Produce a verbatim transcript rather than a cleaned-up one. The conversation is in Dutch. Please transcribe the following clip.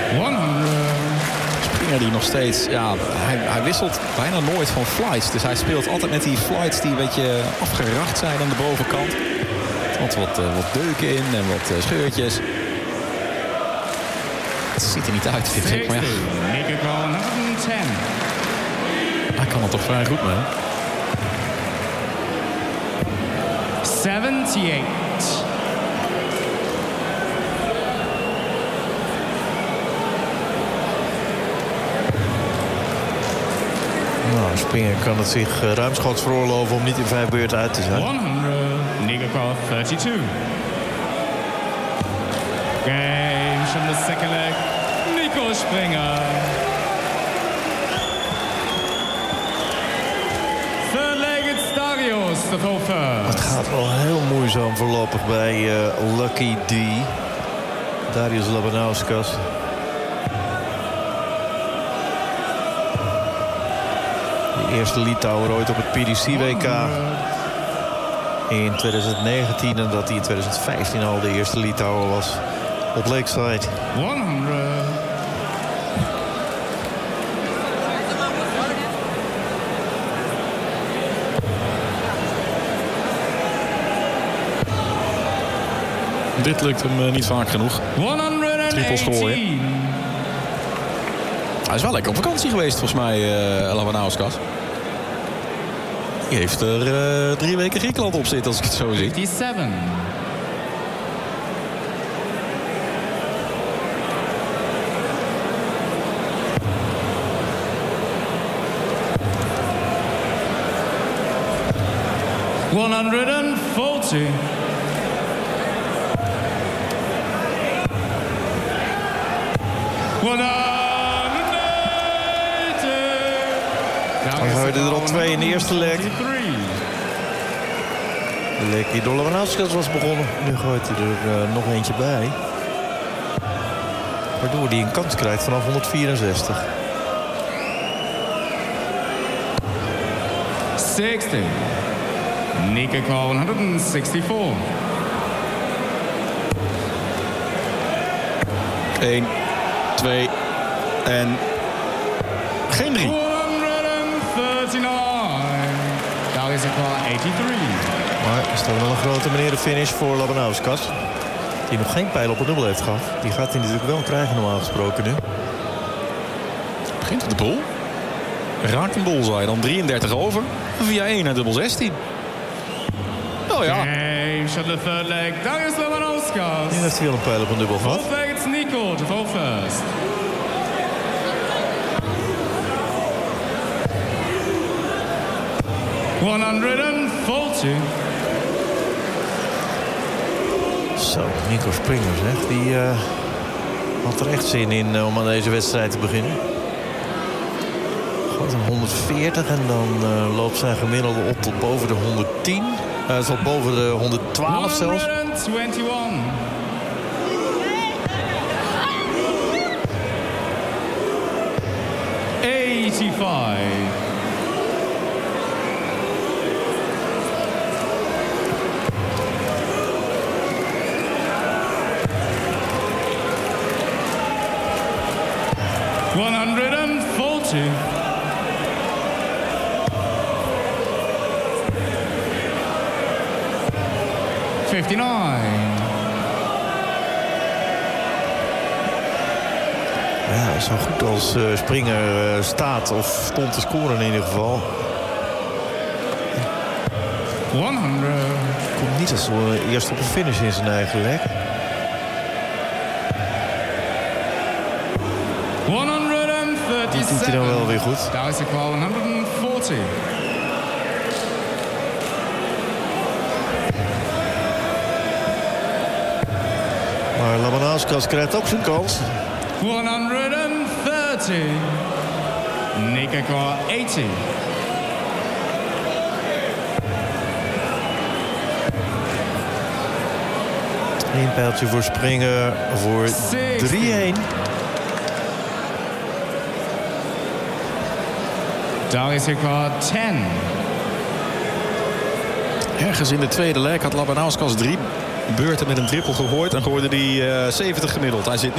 Springer die nog steeds... Ja, hij, hij wisselt bijna nooit van flights. Dus hij speelt altijd met die flights die een beetje afgeracht zijn aan de bovenkant. Want wat, uh, wat deuken in en wat uh, scheurtjes. Het ziet er niet uit, vind ik. Maar ja, hij kan er toch vrij goed mee. seventy-eight. Nou, Springer kan het zich uh, ruimschoots veroorloven om niet in vijf beurten uit te zijn. honderd. Nigakov thirty-two. Game from the second leg. Nico Springer. Third leg it's Darius the full first. Het gaat wel heel moeizaam voorlopig bij uh, Lucky D. Darius Labanauskas. De eerste Litouwer ooit op het P D C W K in twintig negentien. En dat hij in twintig vijftien al de eerste Litouwer was op Lakeside. honderd. Dit lukt hem uh, niet vaak genoeg. Triples gooien. Hij is wel lekker op vakantie geweest, volgens mij, uh, Labanauskas. Die heeft er uh, drie weken Griekenland op zitten, als ik het zo zie. fifty-seven. one forty. Dan gooide er al twee in de eerste leg. De leg die door Labanauskas was begonnen. Nu gooit hij er uh, nog eentje bij. Waardoor hij een kans krijgt vanaf honderdvierenzestig. zestig. Nikakov honderdvierenzestig. één, twee en geen drie. Daar is het wel eenennegentig. Maar er staat wel een grote meneer de finish voor Labanauskas. Die nog geen pijl op het dubbel heeft gehad. Die gaat hij natuurlijk wel krijgen normaal gesproken nu. Begint op de bol. Raakt een bullseye, dan drieëndertig over. Via één naar dubbel zestien. Oh ja. Game shot the third leg. Darius Labanauskas. Nu heeft hij wel een pijl op een dubbel gehad. Fourth leg it's Nico to fall first. honderdveertig. Zo, Nico Springer zeg. Die uh, had er echt zin in uh, om aan deze wedstrijd te beginnen. Gooit een honderdveertig en dan uh, loopt zijn gemiddelde op tot boven de honderdtien. Hij uh, is al boven de honderdtwaalf zelfs. honderdeenentwintig. eenennegentig. honderdveertig. vijfenvijftig. Ja, zo goed als uh, Springer uh, staat of stond te scoren in ieder geval. honderd. Komt niet als uh, eerst op de finish in zijn eigen leg. Die doet hij dan wel weer goed. Daar is het wel honderdveertig. Maar Labanauskas krijgt ook zijn kans. honderddertig. Nikakov tachtig. Eén pijltje voor Springer voor drie-een. Daar is het wel tien. Ergens in de tweede leg had Labanauskas drie beurten met een triple gegooid. En gooide die uh, zeventig gemiddeld. Hij zit